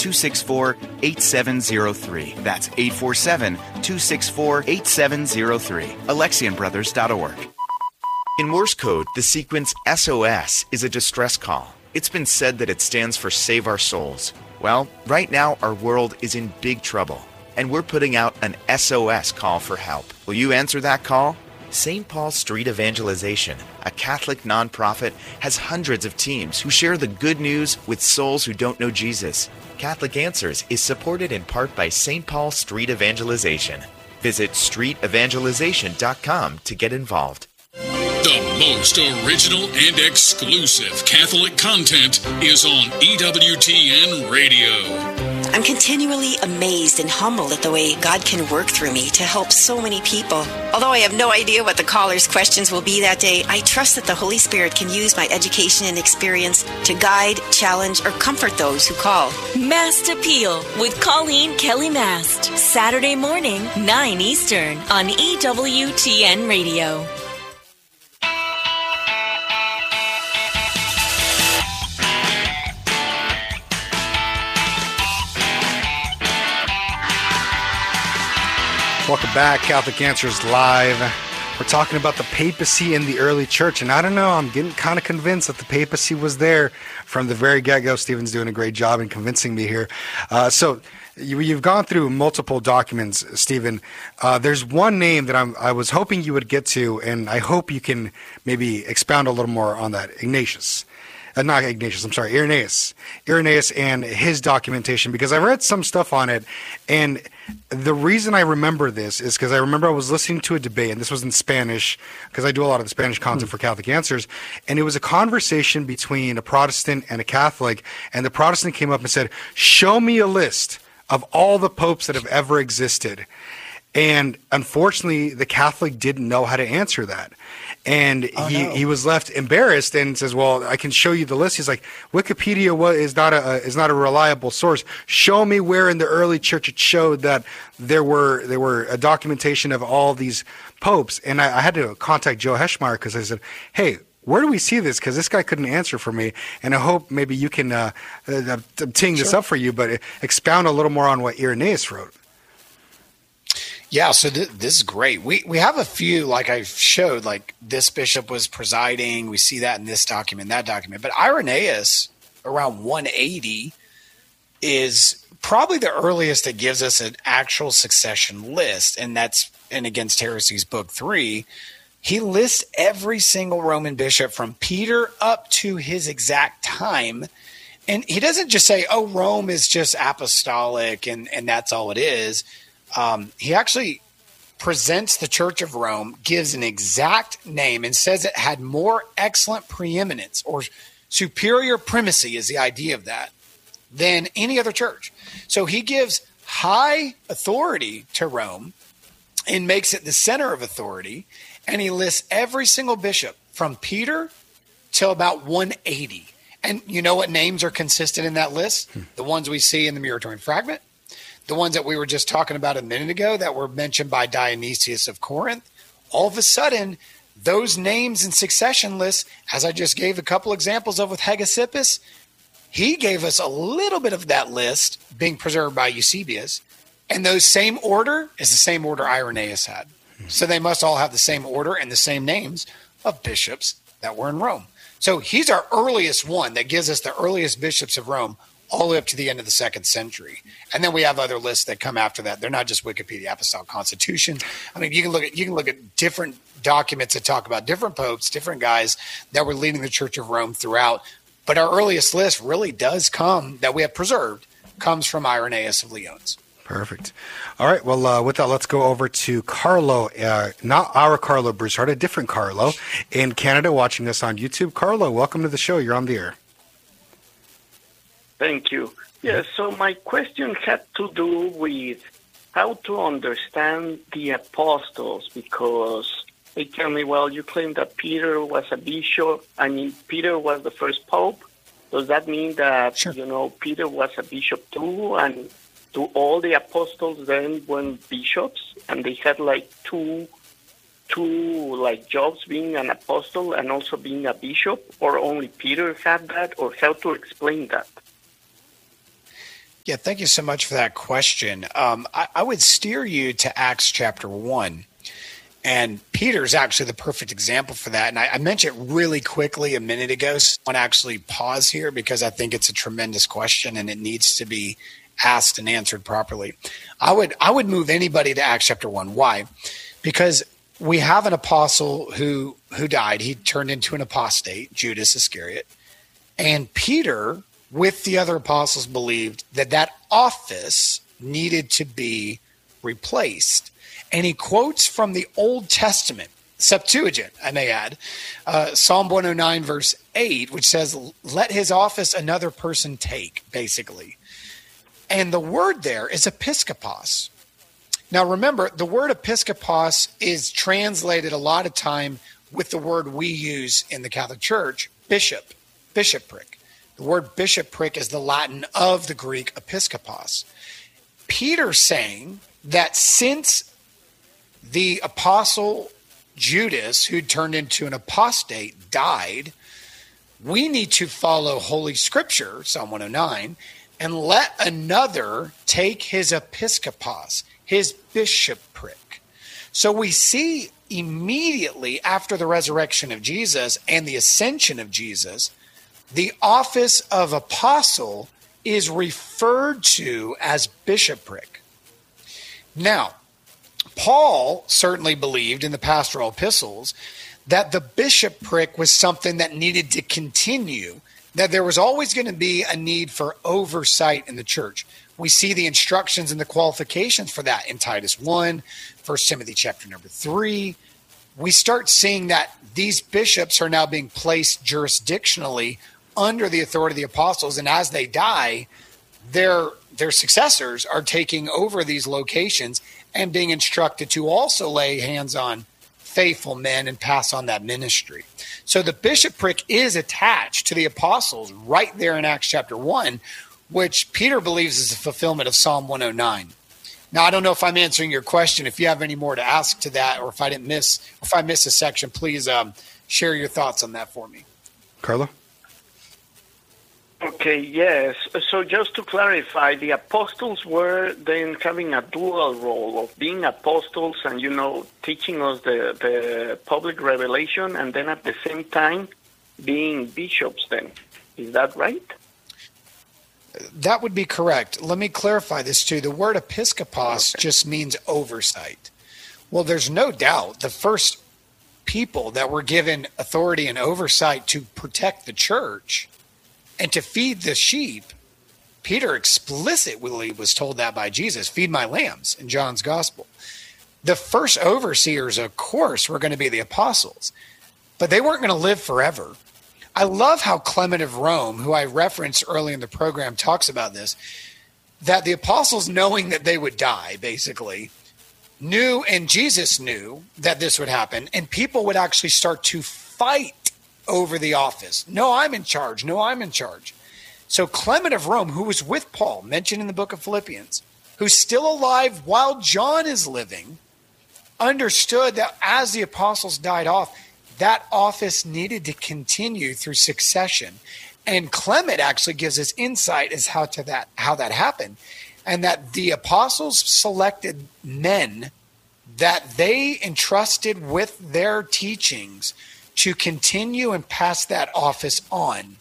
847-264-8703. That's 847-264-8703. AlexianBrothers.org. In Morse code, the sequence SOS is a distress call. It's been said that it stands for Save Our Souls. Well, right now our world is in big trouble, and we're putting out an SOS call for help. Will you answer that call? St. Paul Street Evangelization, a Catholic nonprofit, has hundreds of teams who share the good news with souls who don't know Jesus. Catholic Answers is supported in part by St. Paul Street Evangelization. Visit streetevangelization.com to get involved. The most original and exclusive Catholic content is on EWTN Radio. I'm continually amazed and humbled at the way God can work through me to help so many people. Although I have no idea what the callers' questions will be that day, I trust that the Holy Spirit can use my education and experience to guide, challenge, or comfort those who call. Mast Appeal with Colleen Kelly Mast. Saturday morning, 9 Eastern on EWTN Radio. Welcome back, Catholic Answers Live. We're talking about the papacy in the early church, and I don't know, I'm getting kind of convinced that the papacy was there from the very get-go. Stephen's doing a great job in convincing me here. So you've gone through multiple documents, Stephen. There's one name that I was hoping you would get to, and I hope you can maybe expound a little more on that. Irenaeus. Irenaeus and his documentation, because I read some stuff on it, and the reason I remember this is because I remember I was listening to a debate, and this was in Spanish, because I do a lot of the Spanish content for Catholic Answers, and it was a conversation between a Protestant and a Catholic, and the Protestant came up and said, show me a list of all the popes that have ever existed. And unfortunately, the Catholic didn't know how to answer that. And he was left embarrassed and says, well, I can show you the list. He's like, Wikipedia is not a reliable source. Show me where in the early church it showed that there were a documentation of all these popes. And I had to contact Joe Heschmeyer because I said, hey, where do we see this? Because this guy couldn't answer for me. And I hope maybe you can, I'm teeing this up for you, but expound a little more on what Irenaeus wrote. Yeah, so this is great. We have a few, like I showed, like this bishop was presiding. We see that in this document, that document. But Irenaeus, around 180, is probably the earliest that gives us an actual succession list, and that's in Against Heresies, Book 3. He lists every single Roman bishop from Peter up to his exact time. And he doesn't just say, oh, Rome is just apostolic and that's all it is. He actually presents the Church of Rome, gives an exact name, and says it had more excellent preeminence or superior primacy is the idea of that than any other church. So he gives high authority to Rome and makes it the center of authority. And he lists every single bishop from Peter till about 180. And you know what names are consistent in that list? The ones we see in the Muratorian Fragment. The ones that we were just talking about a minute ago that were mentioned by Dionysius of Corinth, all of a sudden, those names in succession lists, as I just gave a couple examples of with Hegesippus, he gave us a little bit of that list being preserved by Eusebius, and those same order is the same order Irenaeus had. So they must all have the same order and the same names of bishops that were in Rome. So he's our earliest one that gives us the earliest bishops of Rome all the way up to the end of the 2nd century. And then we have other lists that come after that. They're not just Wikipedia Apostolic Constitutions. I mean, you can look at different documents that talk about different popes, different guys that were leading the Church of Rome throughout. But our earliest list really does come, that we have preserved, comes from Irenaeus of Lyons. Perfect. All right. Well, with that, let's go over to Carlo, not our Carlo Broussard, a different Carlo in Canada watching us on YouTube. Carlo, welcome to the show. You're on the air. Thank you. Yes, so my question had to do with how to understand the apostles, because they tell me, well, you claim that Peter was a bishop. I mean, Peter was the first pope. Does that mean that, Sure. Peter was a bishop too? And do all the apostles then were bishops? And they had like two jobs, being an apostle and also being a bishop? Or only Peter had that? Or how to explain that? Yeah, thank you so much for that question. I would steer you to Acts chapter 1. And Peter's actually the perfect example for that. And I mentioned it really quickly a minute ago. So I want to actually pause here because I think it's a tremendous question and it needs to be asked and answered properly. I would move anybody to Acts chapter 1. Why? Because we have an apostle who died. He turned into an apostate, Judas Iscariot. And Peter, with the other apostles, believed that office needed to be replaced. And he quotes from the Old Testament, Septuagint, I may add, Psalm 109, verse 8, which says, let his office another person take, basically. And the word there is episkopos. Now, remember, the word episkopos is translated a lot of time with the word we use in the Catholic Church, bishop, bishopric. The word bishopric is the Latin of the Greek episkopos. Peter's saying that since the apostle Judas, who turned into an apostate, died, we need to follow Holy Scripture, Psalm 109, and let another take his episkopos, his bishopric. So we see immediately after the resurrection of Jesus and the ascension of Jesus, the office of apostle is referred to as bishopric. Now, Paul certainly believed in the pastoral epistles that the bishopric was something that needed to continue, that there was always going to be a need for oversight in the church. We see the instructions and the qualifications for that in Titus 1, 1 Timothy chapter number 3. We start seeing that these bishops are now being placed jurisdictionally under the authority of the apostles, and as they die, their successors are taking over these locations and being instructed to also lay hands on faithful men and pass on that ministry. So the bishopric is attached to the apostles right there in Acts chapter 1, which Peter believes is the fulfillment of Psalm 109. Now, I don't know if I'm answering your question. If you have any more to ask to that, or if I missed a section, please share your thoughts on that for me. Carlo? Okay, yes. So just to clarify, the apostles were then having a dual role of being apostles and, teaching us the public revelation, and then at the same time being bishops then. Is that right? That would be correct. Let me clarify this too. The word episkopos just means oversight. Well, there's no doubt the first people that were given authority and oversight to protect the church and to feed the sheep, Peter explicitly was told that by Jesus, feed my lambs, in John's gospel. The first overseers, of course, were going to be the apostles, but they weren't going to live forever. I love how Clement of Rome, who I referenced early in the program, talks about this, that the apostles, knowing that they would die, basically, knew, and Jesus knew that this would happen, and people would actually start to fight over the office. No, I'm in charge. No, I'm in charge. So Clement of Rome, who was with Paul, mentioned in the book of Philippians, who's still alive while John is living, understood that as the apostles died off, that office needed to continue through succession. And Clement actually gives us insight as how that happened, and that the apostles selected men that they entrusted with their teachings to continue and pass that office on.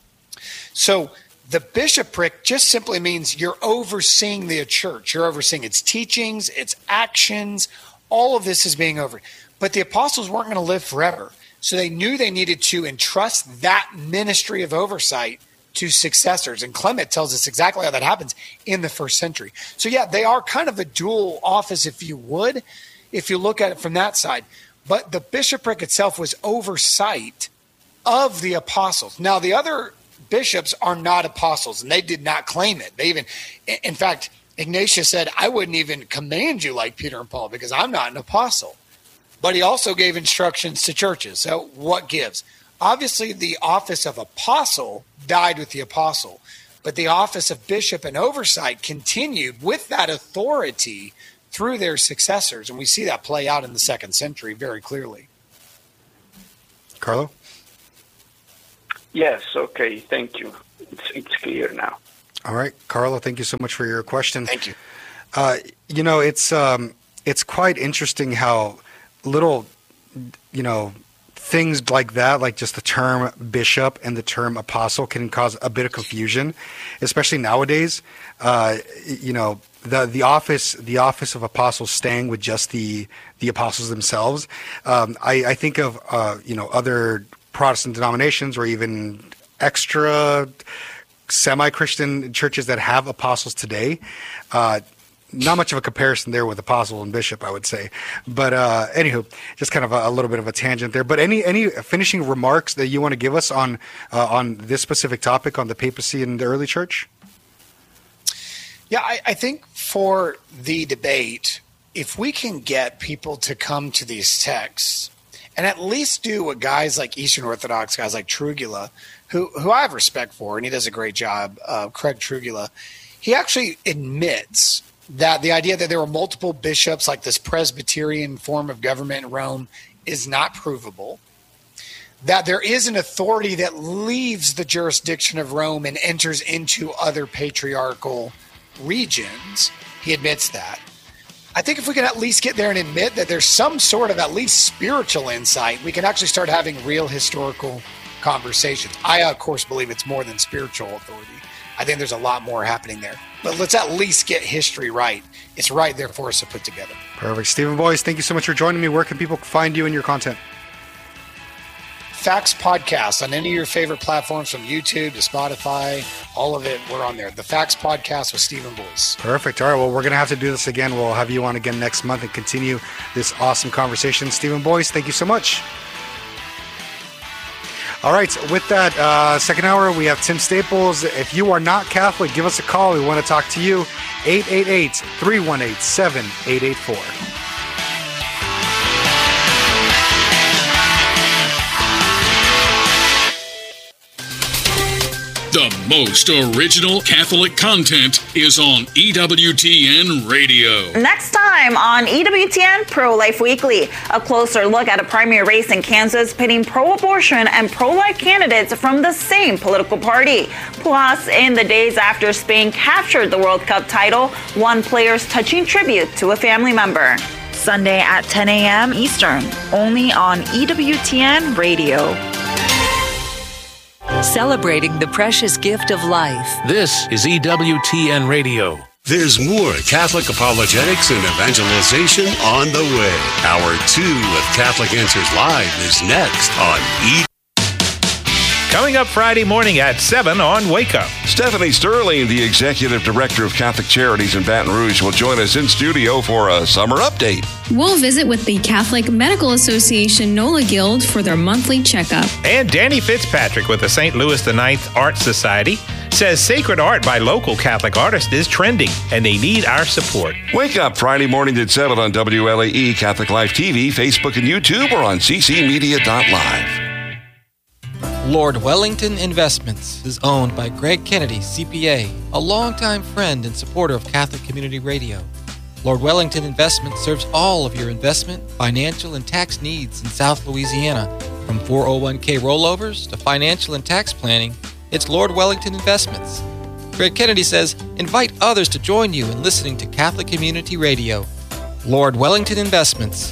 So the bishopric just simply means you're overseeing the church. You're overseeing its teachings, its actions. All of this is being over. But the apostles weren't going to live forever. So they knew they needed to entrust that ministry of oversight to successors. And Clement tells us exactly how that happens in the first century. So yeah, they are kind of a dual office, if you would, if you look at it from that side. But the bishopric itself was oversight of the apostles. Now, the other bishops are not apostles, and they did not claim it. In fact, Ignatius said, I wouldn't even command you like Peter and Paul because I'm not an apostle. But he also gave instructions to churches. So what gives? Obviously, the office of apostle died with the apostle, but the office of bishop and oversight continued with that authority through their successors. And we see that play out in the second century very clearly. Carlo? Yes, okay, thank you. It's clear now. All right, Carlo, thank you so much for your question. Thank you. It's quite interesting how little, things like that, like just the term bishop and the term apostle, can cause a bit of confusion, especially nowadays. The office of apostles staying with just the apostles themselves. I think of other Protestant denominations or even extra semi-Christian churches that have apostles today. Not much of a comparison there with apostle and bishop, I would say. But anywho, just kind of a little bit of a tangent there. But any finishing remarks that you want to give us on this specific topic, on the papacy and the early church? Yeah, I think for the debate, if we can get people to come to these texts and at least do what guys like Eastern Orthodox, guys like Trugula, who I have respect for, and he does a great job, Craig Trugula, he actually admits that the idea that there were multiple bishops, like this Presbyterian form of government in Rome, is not provable. That there is an authority that leaves the jurisdiction of Rome and enters into other patriarchal regions. He admits that. I think if we can at least get there and admit that there's some sort of at least spiritual insight, we can actually start having real historical conversations. I, of course, believe it's more than spiritual authority. I think there's a lot more happening there. But let's at least get history right. It's right there for us to put together. Perfect. Stephen Boyce, thank you so much for joining me. Where can people find you and your content? Facts Podcast on any of your favorite platforms, from YouTube to Spotify, all of it, we're on there. The Facts Podcast with Stephen Boyce. Perfect. All right, well, we're going to have to do this again. We'll have you on again next month and continue this awesome conversation. Stephen Boyce, thank you so much. All right, with that, second hour, we have Tim Staples. If you are not Catholic, give us a call. We want to talk to you. 888-318-7884. The most original Catholic content is on EWTN Radio. Next time on EWTN Pro-Life Weekly, a closer look at a primary race in Kansas pitting pro-abortion and pro-life candidates from the same political party. Plus, in the days after Spain captured the World Cup title, one player's touching tribute to a family member. Sunday at 10 a.m. Eastern, only on EWTN Radio. Celebrating the precious gift of life. This is EWTN Radio. There's more Catholic apologetics and evangelization on the way. Hour 2 of Catholic Answers Live is next on Coming up Friday morning at 7 on Wake Up. Stephanie Sterling, the Executive Director of Catholic Charities in Baton Rouge, will join us in studio for a summer update. We'll visit with the Catholic Medical Association NOLA Guild for their monthly checkup. And Danny Fitzpatrick with the St. Louis IX Art Society says sacred art by local Catholic artists is trending and they need our support. Wake Up Friday morning at 7 on WLAE, Catholic Life TV, Facebook and YouTube, or on ccmedia.live. Lord Wellington Investments is owned by Greg Kennedy, CPA, a longtime friend and supporter of Catholic Community Radio. Lord Wellington Investments serves all of your investment, financial, and tax needs in South Louisiana. From 401k rollovers to financial and tax planning, it's Lord Wellington Investments. Greg Kennedy says, invite others to join you in listening to Catholic Community Radio. Lord Wellington Investments,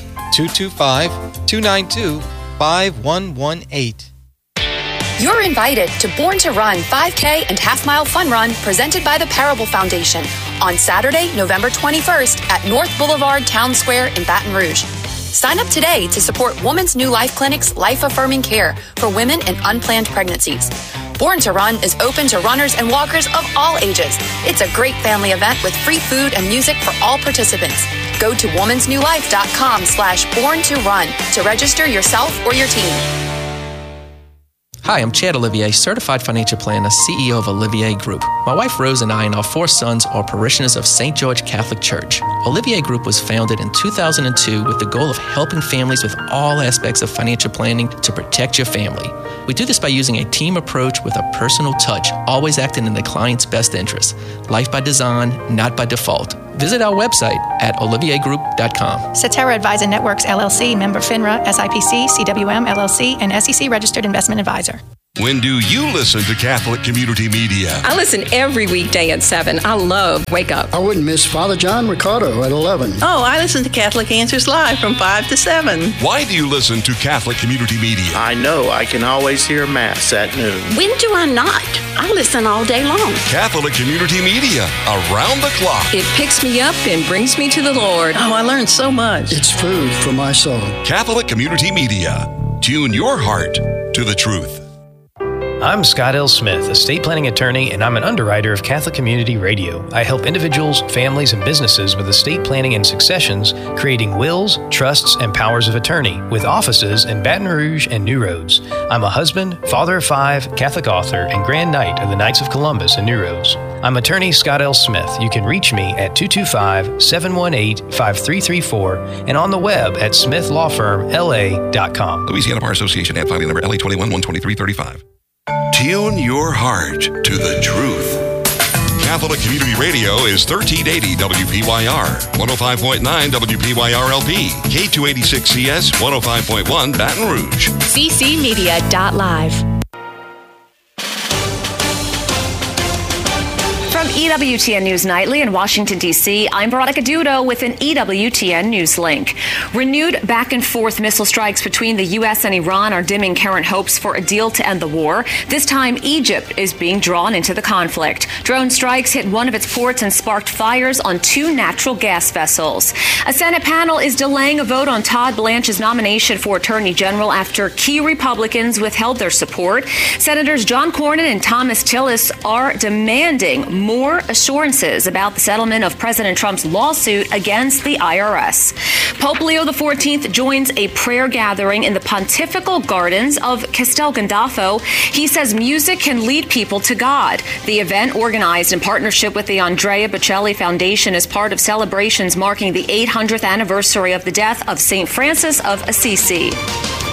225-292-5118. You're invited to Born to Run 5K and half-mile fun run presented by the Parable Foundation on Saturday, November 21st at North Boulevard Town Square in Baton Rouge. Sign up today to support Woman's New Life Clinic's life-affirming care for women in unplanned pregnancies. Born to Run is open to runners and walkers of all ages. It's a great family event with free food and music for all participants. Go to womansnewlife.com/born-to-run to register yourself or your team. Hi, I'm Chad Olivier, Certified Financial Planner, CEO of Olivier Group. My wife Rose and I and our 4 sons are parishioners of St. George Catholic Church. Olivier Group was founded in 2002 with the goal of helping families with all aspects of financial planning to protect your family. We do this by using a team approach with a personal touch, always acting in the client's best interest. Life by design, not by default. Visit our website at oliviergroup.com. Cetera Advisor Networks, LLC, member FINRA, SIPC, CWM, LLC, and SEC registered investment advisor. When do you listen to Catholic Community Media? I listen every weekday at 7. I love Wake Up. I wouldn't miss Father John Ricardo at 11. Oh, I listen to Catholic Answers Live from 5 to 7. Why do you listen to Catholic Community Media? I know I can always hear Mass at noon. When do I not? I listen all day long. Catholic Community Media, around the clock. It picks me up and brings me to the Lord. Oh, I learned so much. It's food for my soul. Catholic Community Media. Tune your heart to the truth. I'm Scott L. Smith, estate planning attorney, and I'm an underwriter of Catholic Community Radio. I help individuals, families, and businesses with estate planning and successions, creating wills, trusts, and powers of attorney, with offices in Baton Rouge and New Roads. I'm a husband, father of 5, Catholic author, and Grand Knight of the Knights of Columbus in New Roads. I'm attorney Scott L. Smith. You can reach me at 225-718-5334 and on the web at smithlawfirmla.com. Louisiana Bar Association, ad filing number LA21-12335. Tune your heart to the truth. Catholic Community Radio is 1380 WPYR, 105.9 WPYR-LP, K286CS, 105.1 Baton Rouge. ccmedia.live. From EWTN News Nightly in Washington, D.C., I'm Veronica Dudo with an EWTN News link. Renewed back and forth missile strikes between the U.S. and Iran are dimming current hopes for a deal to end the war. This time, Egypt is being drawn into the conflict. Drone strikes hit one of its ports and sparked fires on 2 natural gas vessels. A Senate panel is delaying a vote on Todd Blanche's nomination for Attorney General after key Republicans withheld their support. Senators John Cornyn and Thomas Tillis are demanding more assurances about the settlement of President Trump's lawsuit against the IRS. Pope Leo XIV joins a prayer gathering in the Pontifical Gardens of Castel Gandolfo. He says music can lead people to God. The event, organized in partnership with the Andrea Bocelli Foundation, is part of celebrations marking the 800th anniversary of the death of St. Francis of Assisi.